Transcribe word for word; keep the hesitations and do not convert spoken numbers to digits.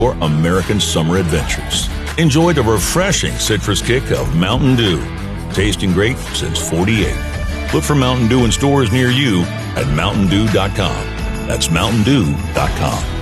for American summer adventures. Enjoy the refreshing citrus kick of Mountain Dew. Tasting great since forty-eight. Look for Mountain Dew in stores near you at mountain dew dot com. That's mountain dew dot com.